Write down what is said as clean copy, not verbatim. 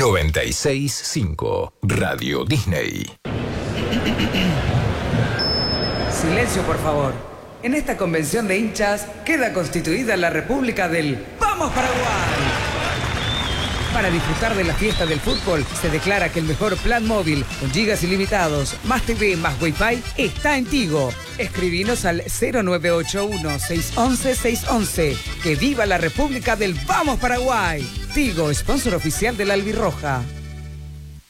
96.5 Radio Disney. Silencio, por favor. En esta convención de hinchas queda constituida la República del ¡Vamos Paraguay! Para disfrutar de la fiesta del fútbol, se declara que el mejor plan móvil, con gigas ilimitados, más TV, más Wi-Fi, está en Tigo. Escribinos al 0981-611-611. ¡Que viva la República del Vamos Paraguay! Tigo, sponsor oficial de la Albirroja.